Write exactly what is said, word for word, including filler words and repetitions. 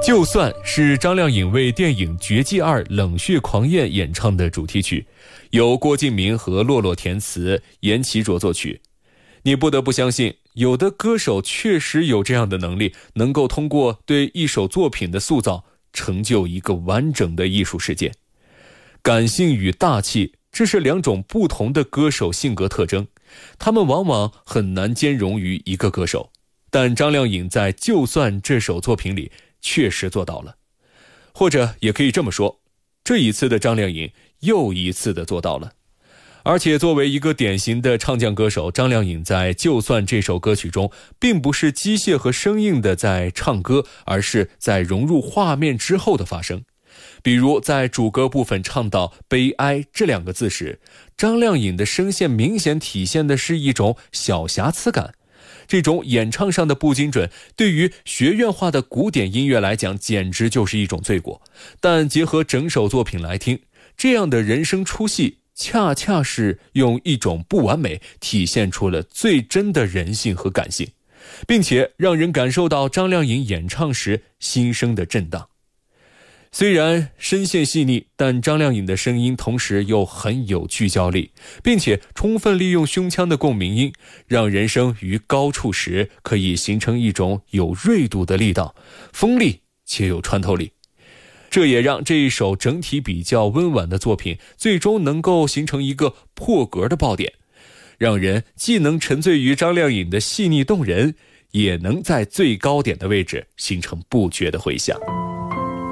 就算是张靓颖为电影《绝技二冷血狂焰》演唱的主题曲，由郭敬明和洛洛填词，严其卓作曲。你不得不相信，有的歌手确实有这样的能力，能够通过对一首作品的塑造，成就一个完整的艺术世界。感性与大气，这是两种不同的歌手性格特征，他们往往很难兼容于一个歌手。但张靓颖在《就算》这首作品里确实做到了，或者也可以这么说，这一次的张靓颖又一次的做到了。而且作为一个典型的唱将歌手，张靓颖在《就算》这首歌曲中，并不是机械和生硬的在唱歌，而是在融入画面之后的发声。比如在主歌部分唱到悲哀这两个字时，张靓颖的声线明显体现的是一种小瑕疵感。这种演唱上的不精准，对于学院化的古典音乐来讲，简直就是一种罪过。但结合整首作品来听，这样的人声出戏，恰恰是用一种不完美体现出了最真的人性和感性，并且让人感受到张靓颖演唱时心声的震荡。虽然声线细腻，但张靓颖的声音同时又很有聚焦力，并且充分利用胸腔的共鸣音，让人声于高处时可以形成一种有锐度的力道，锋利且有穿透力。这也让这一首整体比较温婉的作品最终能够形成一个破格的爆点，让人既能沉醉于张靓颖的细腻动人，也能在最高点的位置形成不绝的回响。